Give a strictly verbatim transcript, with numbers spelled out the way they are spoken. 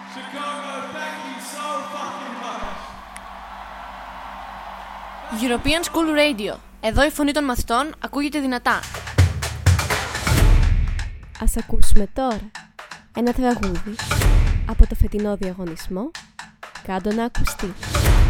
European School Radio. Εδώ η φωνή των μαθητών ακούγεται δυνατά. Ας ακούσουμε τώρα ένα τραγούδι από το φετινό διαγωνισμό «Κάντο να ακουστεί».